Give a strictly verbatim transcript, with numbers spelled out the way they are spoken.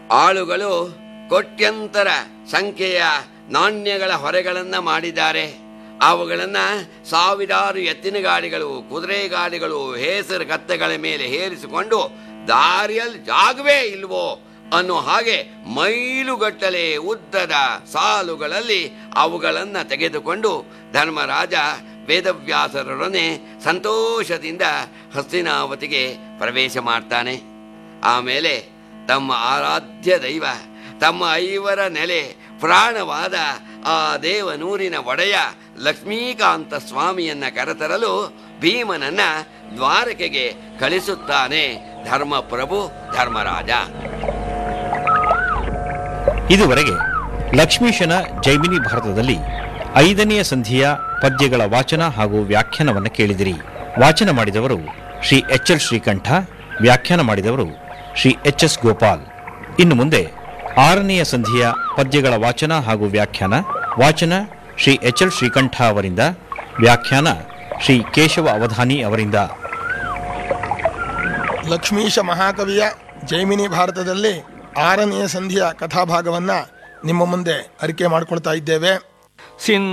ಆಳುಗಳು ಕೋಟ್ಯಂತರ ಸಂಖ್ಯೆಯ ನಾಣ್ಯಗಳ ಹೊರೆಗಳನ್ನ ಮಾಡಿದ್ದಾರೆ. ಅವುಗಳನ್ನ ಸಾವಿರಾರು ಎತ್ತಿನ ಗಾಡಿಗಳು, ಕುದುರೆ ಗಾಡಿಗಳು, ಹೇಸರು ಕತ್ತೆಗಳ ಮೇಲೆ ಹೇರಿಸಿಕೊಂಡು ದಾರಿಯಲ್ಲಿ ಜಾಗವೇ ಇಲ್ವೋ ಅನ್ನೋ ಹಾಗೆ ಮೈಲುಗಟ್ಟಲೆ ಉದ್ದದ ಸಾಲುಗಳಲ್ಲಿ ಅವುಗಳನ್ನು ತೆಗೆದುಕೊಂಡು ಧರ್ಮರಾಜ ವೇದವ್ಯಾಸರೊಡನೆ ಸಂತೋಷದಿಂದ ಹಸ್ತಿನಾವತಿಗೆ ಪ್ರವೇಶ ಮಾಡ್ತಾನೆ. ಆಮೇಲೆ ತಮ್ಮ ಆರಾಧ್ಯ ದೈವ, ತಮ್ಮ ಐವರ ನೆಲೆ, ಪ್ರಾಣವಾದ ಆ ದೇವನೂರಿನ ಒಡೆಯ ಲಕ್ಷ್ಮೀಕಾಂತ ಸ್ವಾಮಿಯನ್ನ ಕರೆತರಲು ಭೀಮನನ್ನ ದ್ವಾರಕೆಗೆ ಕಳಿಸುತ್ತಾನೆ ಧರ್ಮಪ್ರಭು ಧರ್ಮರಾಜ. ಇದುವರೆಗೆ ಲಕ್ಷ್ಮೀಶನ ಜೈಮಿನಿ ಭಾರತದಲ್ಲಿ ಐದನೆಯ ಸಂಧಿಯ ಪದ್ಯಗಳ ವಾಚನ ಹಾಗೂ ವ್ಯಾಖ್ಯಾನವನ್ನು ಕೇಳಿದಿರಿ. ವಾಚನ ಮಾಡಿದವರು ಶ್ರೀ ಎಚ್ ಎಲ್ ಶ್ರೀಕಂಠ, ವ್ಯಾಖ್ಯಾನ ಮಾಡಿದವರು ಶ್ರೀ ಎಚ್ ಎಸ್ ಗೋಪಾಲ್. ಇನ್ನು ಮುಂದೆ ಆರನೆಯ ಸಂಧಿಯ ಪದ್ಯಗಳ ವಾಚನ ಹಾಗೂ ವ್ಯಾಖ್ಯಾನ. ವಾಚನ ಶ್ರೀ ಎಚ್ ಎಲ್ ಶ್ರೀಕಂಠ ಅವರಿಂದ, ವ್ಯಾಖ್ಯಾನ ಶ್ರೀ ಕೇಶವ ಅವಧಾನಿ ಅವರಿಂದ. ಲಕ್ಷ್ಮೀಶ ಮಹಾಕವಿಯ ಜೈಮಿನಿ ಭಾರತದಲ್ಲಿ ಆರನೆಯ ಸಂಧಿಯ ಕಥಾಭಾಗವನ್ನು ನಿಮ್ಮ ಮುಂದೆ ಅರಿಕೆ ಮಾಡಿಕೊಳ್ತಾ ಇದ್ದೇವೆ. ಸಿನ್